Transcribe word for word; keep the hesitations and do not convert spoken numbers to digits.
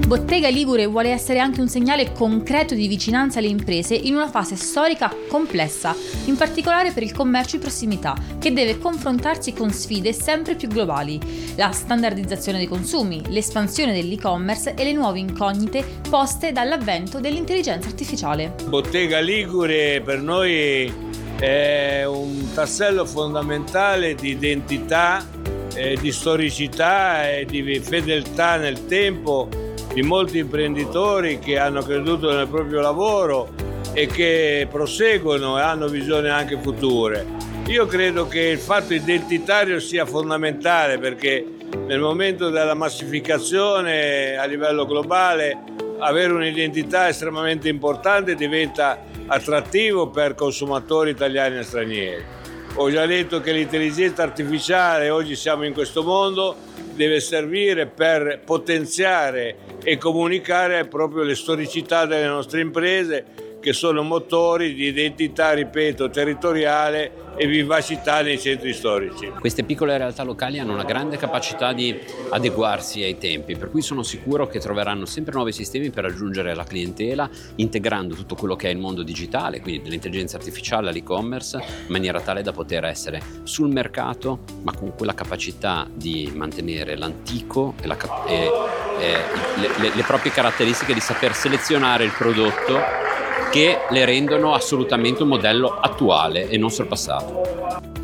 Bottega Ligure vuole essere anche un segnale concreto di vicinanza alle imprese in una fase storica complessa, in particolare per il commercio di prossimità, che deve confrontarsi con sfide sempre più globali: la standardizzazione dei consumi, l'espansione dell'e-commerce e le nuove incognite poste dall'avvento dell'intelligenza artificiale. Bottega Ligure per noi è un tassello fondamentale di identità, eh, di storicità e di fedeltà nel tempo di molti imprenditori che hanno creduto nel proprio lavoro e che proseguono e hanno visioni anche future. Io credo che il fatto identitario sia fondamentale, perché nel momento della massificazione a livello globale avere un'identità estremamente importante diventa attrattivo per consumatori italiani e stranieri. Ho già detto che l'intelligenza artificiale, oggi siamo in questo mondo, deve servire per potenziare e comunicare proprio le storicità delle nostre imprese, che sono motori di identità, ripeto, territoriale e vivacità nei centri storici. Queste piccole realtà locali hanno una grande capacità di adeguarsi ai tempi, per cui sono sicuro che troveranno sempre nuovi sistemi per raggiungere la clientela, integrando tutto quello che è il mondo digitale, quindi dall'intelligenza artificiale all'e-commerce, in maniera tale da poter essere sul mercato, ma con quella capacità di mantenere l'antico e, la, e, e le, le, le proprie caratteristiche di saper selezionare il prodotto che le rendono assolutamente un modello attuale e non sorpassato.